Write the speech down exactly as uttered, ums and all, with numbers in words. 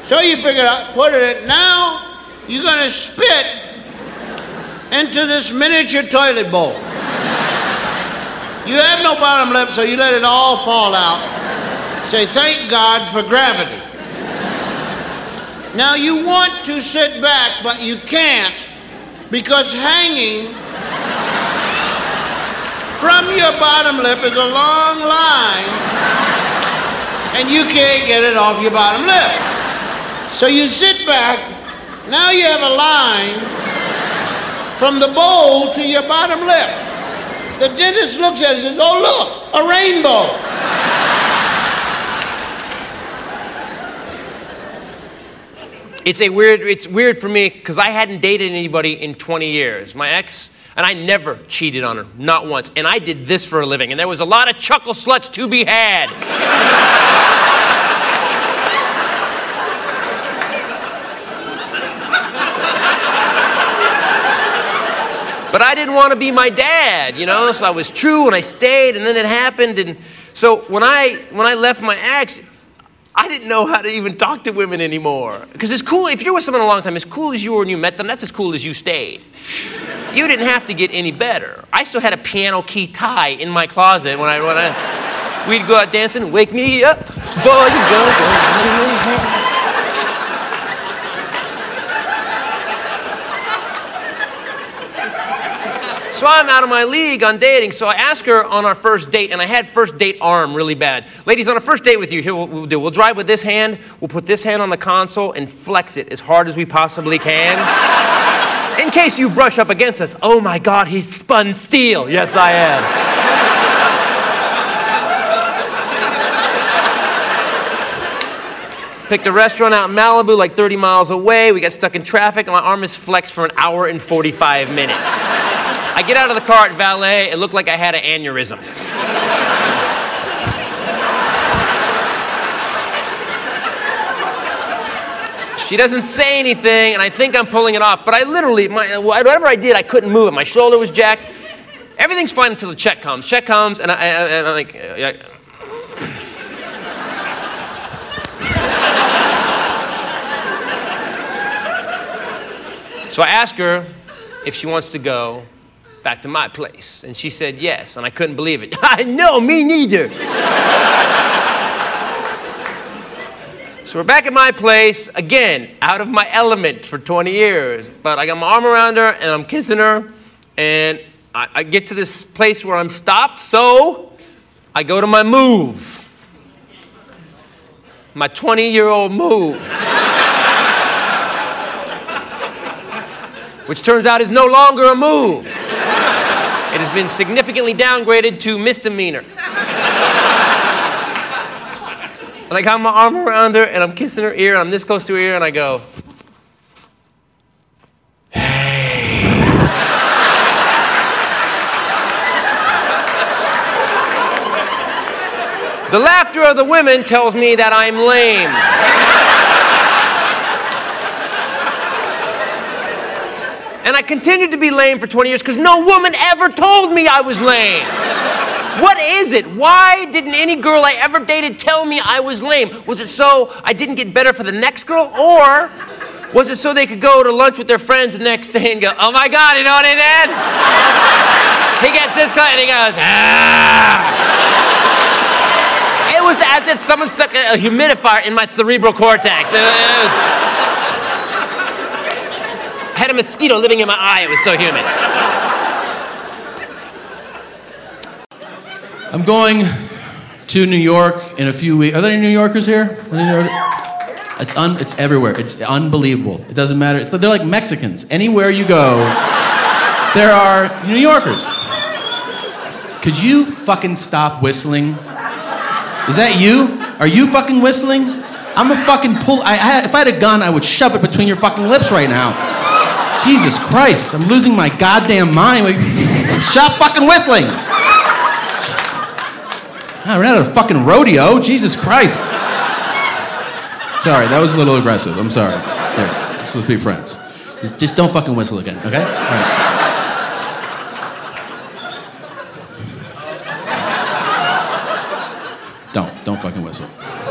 So you pick it up, put it in. Now you're going to spit into this miniature toilet bowl. You have no bottom lip, so you let it all fall out. Say, thank God for gravity. Now you want to sit back, but you can't, because hanging from your bottom lip is a long line, and you can't get it off your bottom lip. So you sit back, now you have a line from the bowl to your bottom lip. The dentist looks at it and says, oh look, a rainbow. It's a weird, it's weird for me because I hadn't dated anybody in twenty years. My ex, and I never cheated on her, not once. And I did this for a living, and there was a lot of chuckle sluts to be had. But I didn't want to be my dad, you know, so I was true and I stayed, and then it happened. And so when I, when I left my ex, I didn't know how to even talk to women anymore. Because it's cool, if you're with someone a long time, as cool as you were when you met them, that's as cool as you stayed. You didn't have to get any better. I still had a piano key tie in my closet when I, when I, we'd go out dancing, wake me up before you go, go. So I'm out of my league on dating, so I asked her on our first date, and I had first date arm really bad. Ladies, on a first date with you, here what we'll do. We'll drive with this hand, we'll put this hand on the console and flex it as hard as we possibly can. In case you brush up against us. Oh my God, he's spun steel. Yes, I am. Picked a restaurant out in Malibu, like thirty miles away. We got stuck in traffic, and my arm is flexed for an hour and forty-five minutes. I get out of the car at valet, it looked like I had an aneurysm. She doesn't say anything, and I think I'm pulling it off, but I literally, my, whatever I did, I couldn't move it. My shoulder was jacked. Everything's fine until the check comes. Check comes, and, I, and I'm like, yeah. So I ask her if she wants to go back to my place. And she said yes, and I couldn't believe it. I know, me neither. So we're back at my place, again, out of my element for twenty years. But I got my arm around her, and I'm kissing her, and I, I get to this place where I'm stopped, so I go to my move. My twenty-year-old move. Which turns out is no longer a move. It has been significantly downgraded to misdemeanor. And I got my arm around her, and I'm kissing her ear, and I'm this close to her ear, and I go, hey. The laughter of the women tells me that I'm lame. And I continued to be lame for twenty years because no woman ever told me I was lame. What is it? Why didn't any girl I ever dated tell me I was lame? Was it so I didn't get better for the next girl? Or was it so they could go to lunch with their friends the next day and go, oh my God, you know what he did? He gets this guy and he goes, ah. It was as if someone stuck a, a humidifier in my cerebral cortex. It was... I had a mosquito living in my eye. It was so humid. I'm going to New York in a few weeks. Are there any New Yorkers here? New York? It's un, it's everywhere. It's unbelievable. It doesn't matter. It's, they're like Mexicans. Anywhere you go, there are New Yorkers. Could you fucking stop whistling? Is that you? Are you fucking whistling? I'm a fucking pull. I, I, if I had a gun, I would shove it between your fucking lips right now. Jesus Christ, I'm losing my goddamn mind. Like, stop fucking whistling. I ran out of fucking rodeo. Jesus Christ. Sorry, that was a little aggressive. I'm sorry. There, let's just be friends. Just don't fucking whistle again, okay? All right. Don't, don't fucking whistle.